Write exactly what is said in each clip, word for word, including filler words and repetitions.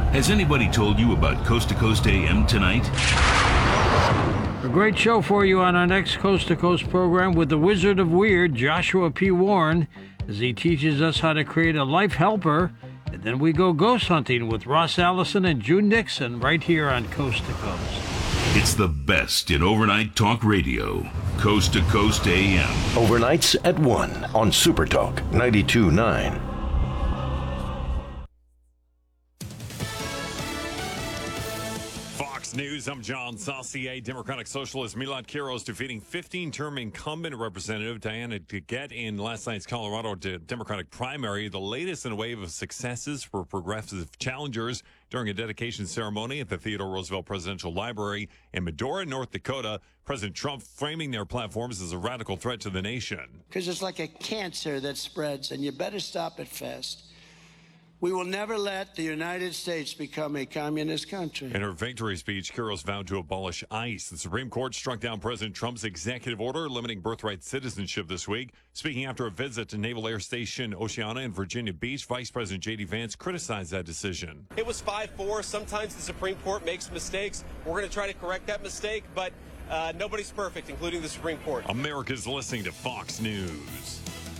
Has anybody told you about Coast to Coast A M tonight? A great show for you on our next Coast to Coast program with the Wizard of Weird, Joshua P. Warren, as he teaches us how to create a life helper. And then we go ghost hunting with Ross Allison and June Nixon right here on Coast to Coast. It's the best in overnight talk radio. Coast to Coast A M. Overnights at one on Super Talk ninety-two point nine. Fox News, I'm John Saucier. Democratic Socialist Milad Kiros defeating fifteen-term incumbent Representative Diana DeGette in last night's Colorado Democratic primary, the latest in a wave of successes for progressive challengers during a dedication ceremony at the Theodore Roosevelt Presidential Library in Medora, North Dakota. President Trump framing their platforms as a radical threat to the nation. Because it's like a cancer that spreads, and you better stop it fast. We will never let the United States become a communist country. In her victory speech, Kiros vowed to abolish ICE. The Supreme Court struck down President Trump's executive order limiting birthright citizenship this week. Speaking after a visit to Naval Air Station Oceana in Virginia Beach, Vice President J D Vance criticized that decision. It was five four. Sometimes the Supreme Court makes mistakes. We're going to try to correct that mistake, but uh, nobody's perfect, including the Supreme Court. America's listening to Fox News.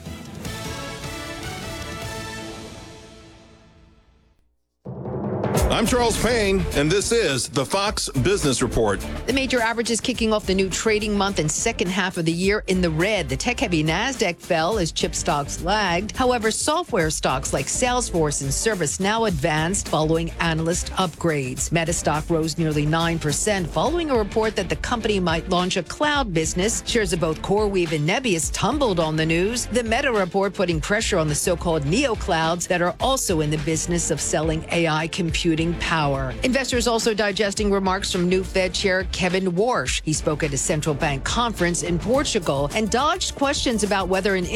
I'm Charles Payne, and this is the Fox Business Report. The major averages kicking off the new trading month and second half of the year in the red. The tech-heavy NASDAQ fell as chip stocks lagged. However, software stocks like Salesforce and ServiceNow advanced following analyst upgrades. Meta stock rose nearly nine percent following a report that the company might launch a cloud business. Shares of both CoreWeave and Nebius tumbled on the news. The Meta report putting pressure on the so-called neoclouds that are also in the business of selling A I computing power. Investors also digesting remarks from new Fed Chair Kevin Warsh. He spoke at a central bank conference in Portugal and dodged questions about whether an